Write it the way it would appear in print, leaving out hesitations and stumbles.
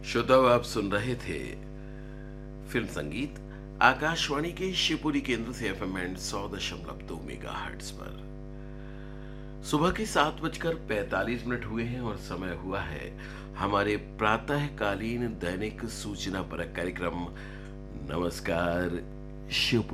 श्रोताओ, आप सुन रहे थे फिल्म संगीत आकाशवाणी के शिवपुरी केंद्र से एफएम एंड 100.2 मेगाहर्ट्ज पर। सुबह के 7:45 हुए हैं और समय हुआ है हमारे प्रातःकालीन दैनिक सूचना परक कार्यक्रम नमस्कार शिवपुरी